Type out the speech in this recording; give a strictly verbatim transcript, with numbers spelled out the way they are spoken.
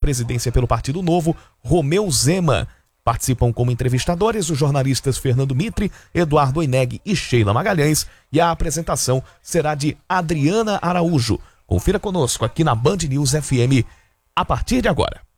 presidência pelo Partido Novo, Romeu Zema. Participam como entrevistadores os jornalistas Fernando Mitre, Eduardo Oineg e Sheila Magalhães, e a apresentação será de Adriana Araújo. Confira conosco aqui na Band News F M a partir de agora.